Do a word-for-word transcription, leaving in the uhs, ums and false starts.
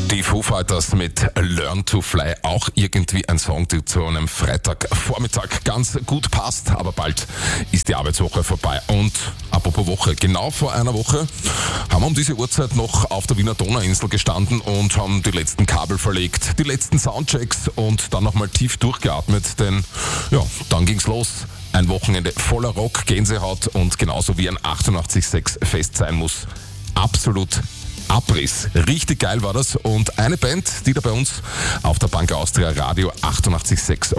Die Foo Fighters mit Learn to Fly, auch irgendwie ein Song, der zu einem Freitagvormittag ganz gut passt, aber bald ist die Arbeitswoche vorbei. Und apropos Woche, genau vor einer Woche haben wir um diese Uhrzeit noch auf der Wiener Donauinsel gestanden und haben die letzten Kabel verlegt, die letzten Soundchecks und dann nochmal tief durchgeatmet, denn ja, dann ging's los. Ein Wochenende voller Rock, Gänsehaut und genauso wie ein achtundachtzig Komma sechs Fest sein muss. Absolut Abriss. Richtig geil war das. Und eine Band, die da bei uns auf der Bank Austria Radio achtundachtzig Komma sechs